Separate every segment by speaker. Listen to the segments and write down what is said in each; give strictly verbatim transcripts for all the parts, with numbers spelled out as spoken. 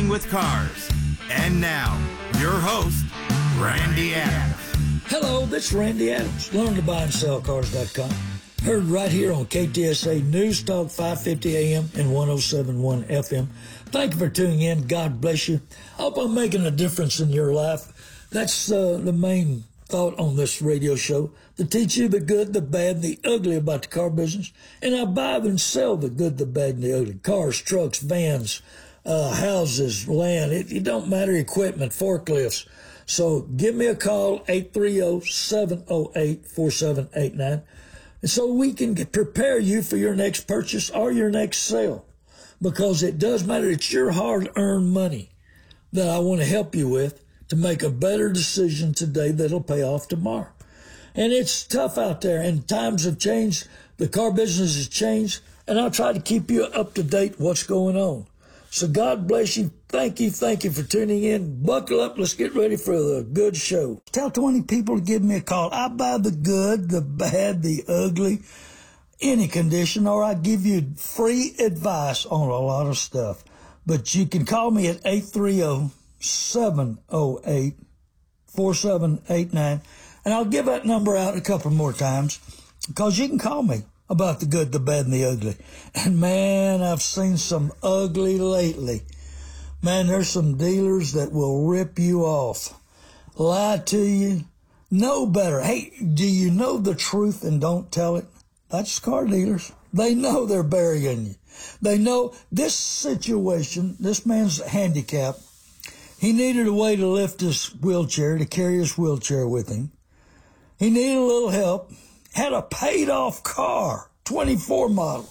Speaker 1: Talking with Cars. And now, your host, Randy Adams.
Speaker 2: Hello, this is Randy Adams. Learn to buy and sell cars dot com. Heard right here on K T S A News Talk five fifty A M and one oh seven point one F M. Thank you for tuning in. God bless you. I hope I'm making a difference in your life. That's uh, the main thought on this radio show, to teach you the good, the bad, the ugly about the car business. And I buy and sell the good, the bad, and the ugly. Cars, trucks, vans, uh, houses, land. It, it don't matter, equipment, forklifts. So give me a call, eight three zero, seven zero eight, four seven eight nine. And so we can get, prepare you for your next purchase or your next sale. Because it does matter. It's your hard-earned money that I want to help you with to make a better decision today that'll pay off tomorrow. And it's tough out there, and times have changed. The car business has changed, and I'll try to keep you up to date what's going on. So God bless you. Thank you. Thank you for tuning in. Buckle up. Let's get ready for the good show. Tell twenty people to give me a call. I buy the good, the bad, the ugly, any condition, or I give you free advice on a lot of stuff. But you can call me at eight three zero, seven zero eight, four seven eight nine. And I'll give that number out a couple more times because you can call me about the good, the bad, and the ugly. And man, I've seen some ugly lately. Man, there's some dealers that will rip you off, lie to you, know better. Hey, do you know the truth and don't tell it? That's car dealers. They know they're burying you. They know this situation, this man's handicapped. He needed a way to lift his wheelchair, to carry his wheelchair with him. He needed a little help. Had a paid-off car, twenty-four model.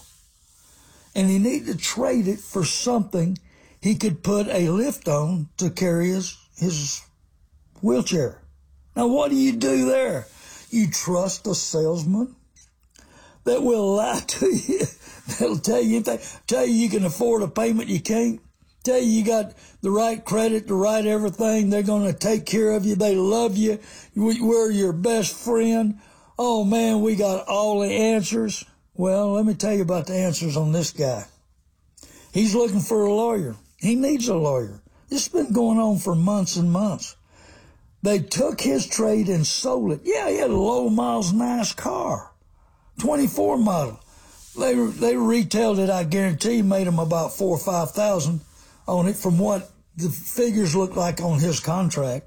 Speaker 2: And he needed to trade it for something he could put a lift on to carry his, his wheelchair. Now, what do you do there? You trust a salesman that will lie to you. They'll tell you, tell you you can afford a payment you can't. Tell you you got the right credit, the right everything. They're going to take care of you. They love you. We're your best friend. Oh, man, we got all the answers. Well, let me tell you about the answers on this guy. He's looking for a lawyer. He needs a lawyer. This has been going on for months and months. They took his trade and sold it. Yeah, he had a low miles, nice car. twenty-four model. They they retailed it, I guarantee, made him about four or five thousand on it from what the figures look like on his contract.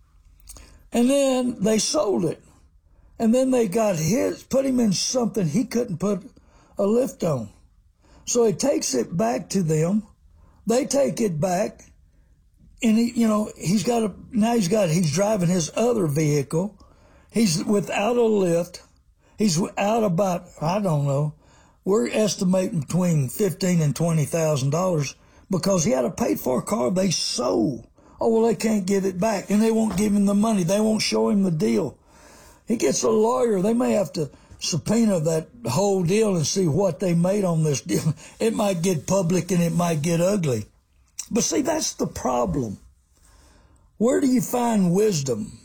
Speaker 2: And then they sold it. And then they got his, put him in something he couldn't put a lift on. So he takes it back to them. They take it back. And he, you know, he's got a, now he's got, he's driving his other vehicle. He's without a lift. He's out about, I don't know, we're estimating between fifteen and twenty thousand dollars because he had a paid for car they sold. Oh, well, they can't give it back, and they won't give him the money. They won't show him the deal. He gets a lawyer. They may have to subpoena that whole deal and see what they made on this deal. It might get public and it might get ugly. But see, that's the problem. Where do you find wisdom?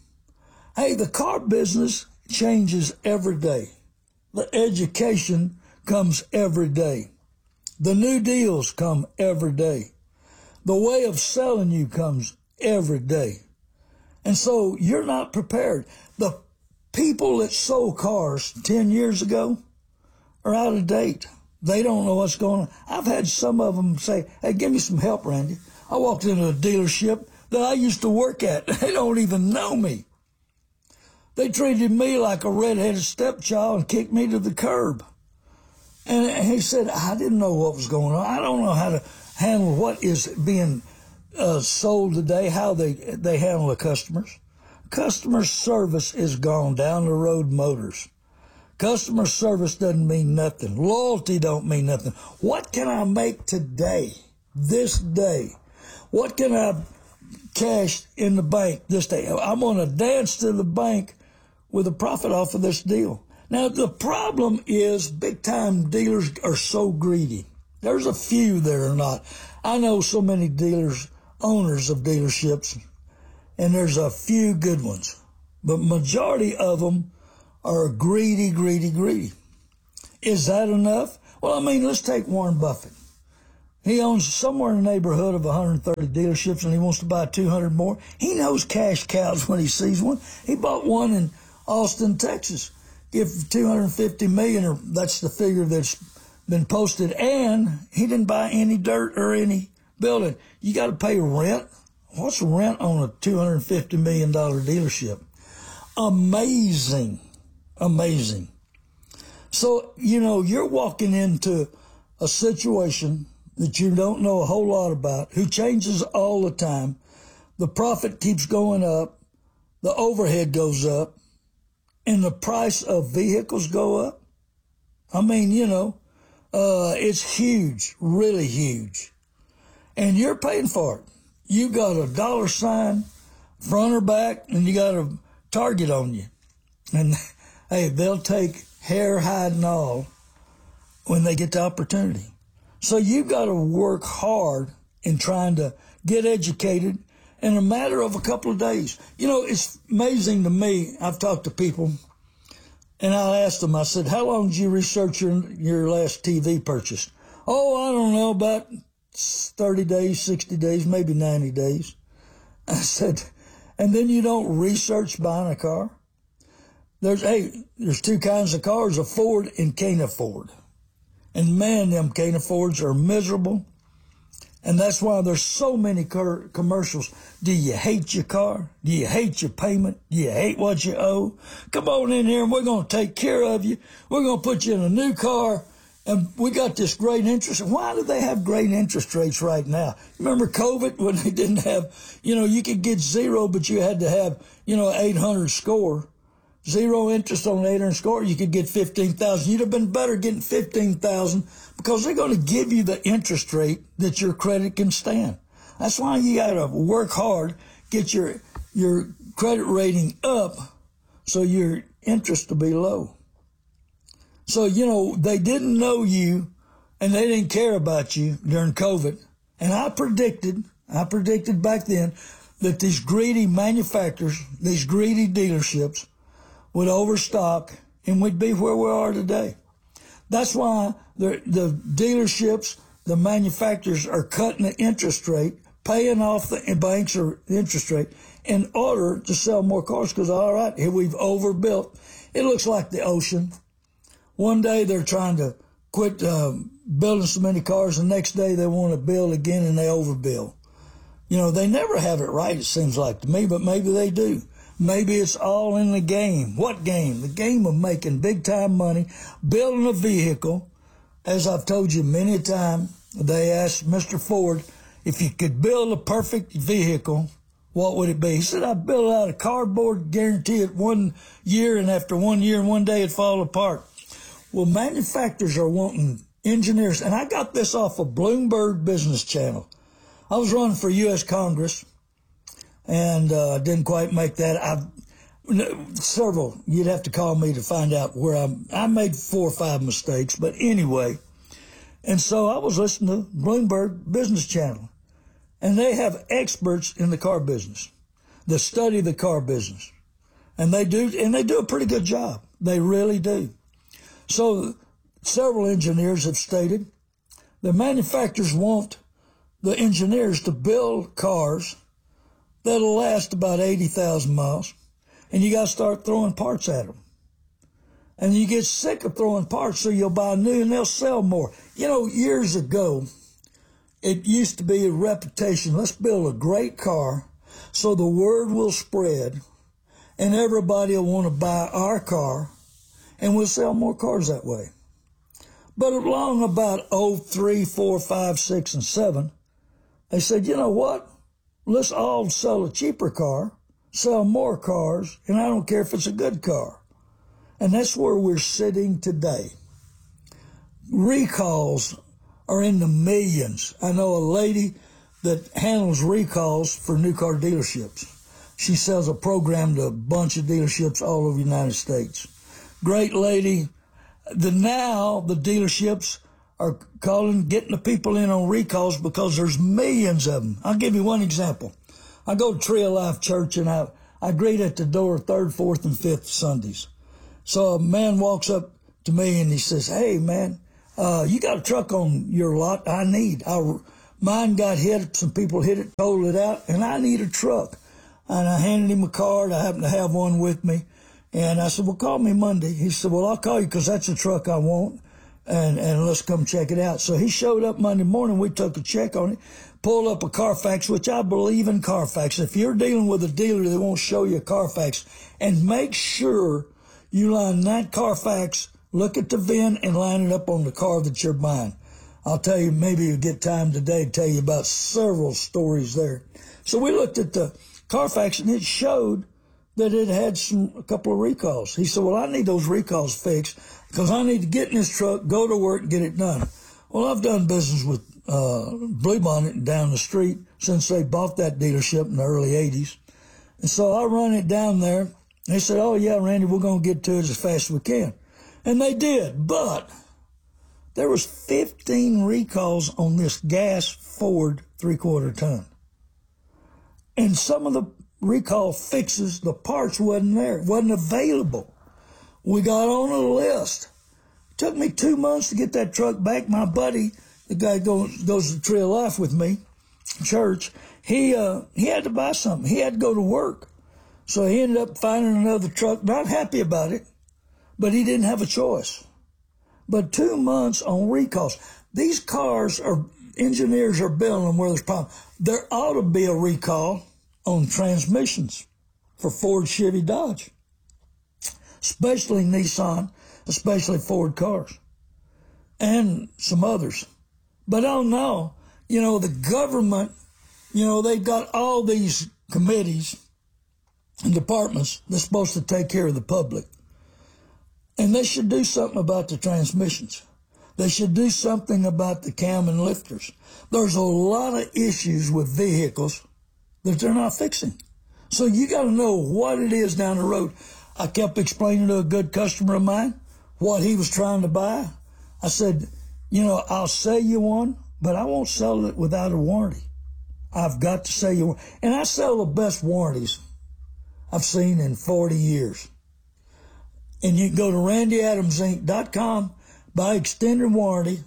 Speaker 2: Hey, the car business changes every day. The education comes every day. The new deals come every day. The way of selling you comes every day. And so you're not prepared. The people that sold cars ten years ago are out of date. They don't know what's going on. I've had some of them say, hey, give me some help, Randy. I walked into a dealership that I used to work at. They don't even know me. They treated me like a redheaded stepchild and kicked me to the curb. And he said, I didn't know what was going on. I don't know how to handle what is being uh, sold today, how they, they handle the customers. Customer service is gone down the road motors. Customer service doesn't mean nothing. Loyalty don't mean nothing. What can I make today, this day? What can I cash in the bank this day? I'm going to dance to the bank with a profit off of this deal. Now, the problem is big-time dealers are so greedy. There's a few that are not. I know so many dealers, owners of dealerships, and there's a few good ones. But majority of them are greedy, greedy, greedy. Is that enough? Well, I mean, let's take Warren Buffett. He owns somewhere in the neighborhood of one hundred thirty dealerships, and he wants to buy two hundred more. He knows cash cows when he sees one. He bought one in Austin, Texas. Give two hundred fifty million dollars, or that's the figure that's been posted, and he didn't buy any dirt or any building. You got to pay rent. What's rent on a two hundred fifty million dollars dealership? Amazing. Amazing. So, you know, you're walking into a situation that you don't know a whole lot about, who changes all the time. The profit keeps going up, the overhead goes up, and the price of vehicles go up. I mean, you know, uh, it's huge, really huge. And you're paying for it. You got a dollar sign, front or back, and you got a target on you. And, hey, they'll take hair, hide, and all when they get the opportunity. So you've got to work hard in trying to get educated in a matter of a couple of days. You know, it's amazing to me. I've talked to people, and I asked them, I said, how long did you research your, your last T V purchase? Oh, I don't know, about thirty days, sixty days, maybe ninety days. I said, and then you don't research buying a car? There's, hey, there's two kinds of cars, a Ford and can't afford. And man, them can't affords are miserable. And that's why there's so many car- commercials. Do you hate your car? Do you hate your payment? Do you hate what you owe? Come on in here and we're going to take care of you. We're going to put you in a new car. And we got this great interest. Why do they have great interest rates right now? Remember COVID when they didn't have, you know, you could get zero, but you had to have, you know, eight hundred score. Zero interest on an eight hundred score, you could get fifteen thousand. You'd have been better getting fifteen thousand because they're going to give you the interest rate that your credit can stand. That's why you got to work hard, get your your credit rating up so your interest will be low. So, you know, they didn't know you and they didn't care about you during COVID. And I predicted, I predicted back then that these greedy manufacturers, these greedy dealerships would overstock and we'd be where we are today. That's why the, the dealerships, the manufacturers are cutting the interest rate, paying off the banks or interest rate in order to sell more cars because, all right, here we've overbuilt. It looks like the ocean. One day they're trying to quit uh, building so many cars, the next day they want to build again and they overbuild. You know, they never have it right, it seems like to me, but maybe they do. Maybe it's all in the game. What game? The game of making big-time money, building a vehicle. As I've told you many a time, they asked Mister Ford, if you could build a perfect vehicle, what would it be? He said, I'd build it out of cardboard, guarantee it one year, and after one year and one day it'd fall apart. Well, manufacturers are wanting engineers, and I got this off of Bloomberg Business Channel. I was running for U S Congress, and uh, didn't quite make that. I've several. You'd have to call me to find out where I'm. I made four or five mistakes, but anyway. And so I was listening to Bloomberg Business Channel, and they have experts in the car business that study the car business, and they do, and they do a pretty good job. They really do. So several engineers have stated the manufacturers want the engineers to build cars that'll last about eighty thousand miles, and you got to start throwing parts at them. And you get sick of throwing parts, so you'll buy new and they'll sell more. You know, years ago, it used to be a reputation. Let's build a great car so the word will spread and everybody will want to buy our car and we'll sell more cars that way. But along about oh three, four, five, six, and seven, they said, you know what? Let's all sell a cheaper car, sell more cars, and I don't care if it's a good car. And that's where we're sitting today. Recalls are in the millions. I know a lady that handles recalls for new car dealerships. She sells a program to a bunch of dealerships all over the United States. Great lady. The now the dealerships are calling, getting the people in on recalls because there's millions of them. I'll give you one example. I go to Tree of Life Church and I, I greet at the door third, fourth, and fifth Sundays. So a man walks up to me and he says, hey, man, uh, you got a truck on your lot I need. I, mine got hit. Some people hit it, totaled it out, and I need a truck. And I handed him a card. I happened to have one with me. And I said, well, call me Monday. He said, well, I'll call you because that's the truck I want. And, and let's come check it out. So he showed up Monday morning. We took a check on it, pulled up a Carfax, which I believe in Carfax. If you're dealing with a dealer that won't show you a Carfax, and make sure you line that Carfax, look at the V I N, and line it up on the car that you're buying. I'll tell you, maybe you'll get time today to tell you about several stories there. So we looked at the Carfax, and it showed that it had some a couple of recalls. He said, well, I need those recalls fixed because I need to get in this truck, go to work, and get it done. Well, I've done business with uh, Blue Bonnet down the street since they bought that dealership in the early eighties. And so I run it down there. They said, oh, yeah, Randy, we're going to get to it as fast as we can. And they did, but there was fifteen recalls on this gas Ford three-quarter ton. And some of the recall fixes, the parts wasn't there, wasn't available. We got on a list. It took me two months to get that truck back. My buddy, the guy goes, goes to Tree of Life with me, church, he, uh, he had to buy something. He had to go to work. So he ended up finding another truck, not happy about it, but he didn't have a choice. But two months on recalls. These cars are, engineers are building them where there's problems. There ought to be a recall on transmissions for Ford, Chevy, Dodge, especially Nissan, especially Ford cars, and some others. But I don't know, you know, the government, you know, they've got all these committees and departments that's supposed to take care of the public. And they should do something about the transmissions. They should do something about the cam and lifters. There's a lot of issues with vehicles that they're not fixing. So you got to know what it is down the road. I kept explaining to a good customer of mine what he was trying to buy. I said, you know, I'll sell you one, but I won't sell it without a warranty. I've got to sell you one. And I sell the best warranties I've seen in forty years. And you can go to randy adams inc dot com, buy extended warranty,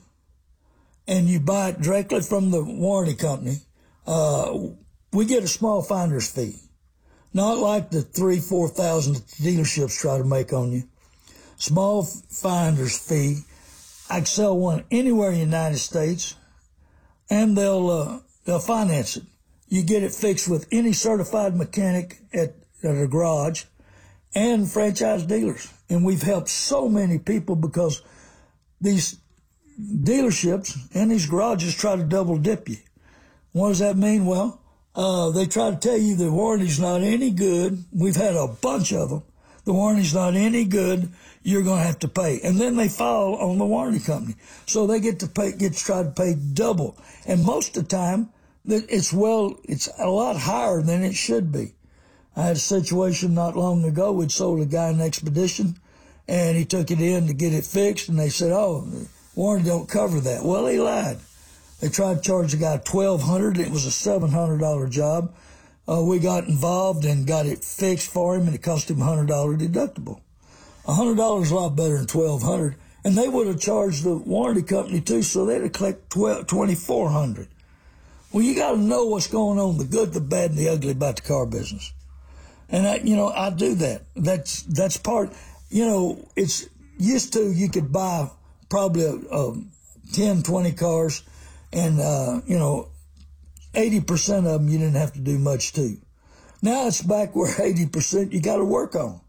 Speaker 2: and you buy it directly from the warranty company. Uh, we get a small finder's fee, not like the three, four thousand that the dealerships try to make on you. Small finder's fee. I can sell one anywhere in the United States, and they'll uh, they'll finance it. You get it fixed with any certified mechanic at, at a garage, and franchise dealers. And we've helped so many people because these dealerships and these garages try to double dip you. What does that mean? Well, uh, they try to tell you the warranty's not any good. We've had a bunch of them. The warranty's not any good. You're going to have to pay. And then they fall on the warranty company. So they get to pay, get to try to pay double. And most of the time, it's well, it's a lot higher than it should be. I had a situation not long ago. We'd sold a guy an Expedition, and he took it in to get it fixed, and they said, oh, warranty don't cover that. Well, he lied. They tried to charge the guy twelve hundred dollars. It was a seven hundred dollar job. Uh, we got involved and got it fixed for him, and it cost him a one hundred dollar deductible. one hundred dollars is a lot better than twelve hundred dollars, and they would have charged the warranty company too, so they'd have collected twenty-four hundred dollars. Well, you got to know what's going on, the good, the bad, and the ugly about the car business. And, I, you know, I do that. That's that's part, you know, it's used to you could buy probably a, a ten, twenty cars, and, uh, you know, eighty percent of them you didn't have to do much to. Now it's back where eighty percent you got to work on.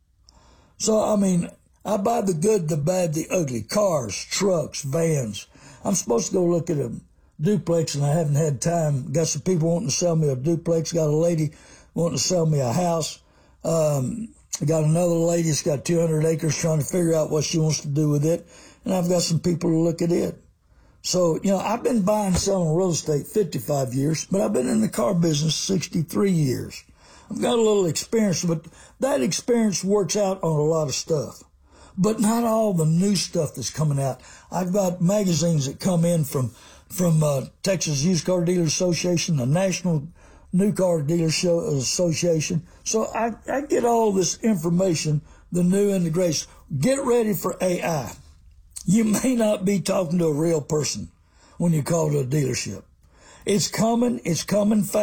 Speaker 2: So, I mean, I buy the good, the bad, the ugly, cars, trucks, vans. I'm supposed to go look at a duplex, and I haven't had time. Got some people wanting to sell me a duplex. Got a lady wanting to sell me a house. Um, I got another lady that's got two hundred acres trying to figure out what she wants to do with it. And I've got some people to look at it. So, you know, I've been buying and selling real estate fifty-five years, but I've been in the car business sixty-three years. I've got a little experience, but that experience works out on a lot of stuff. But not all the new stuff that's coming out. I've got magazines that come in from, from uh, Texas Used Car Dealers Association, the National New Car Dealer Show Association. So I, I get all this information, the new and the greatest. Get ready for A I. You may not be talking to a real person when you call to a dealership. It's coming. It's coming fast.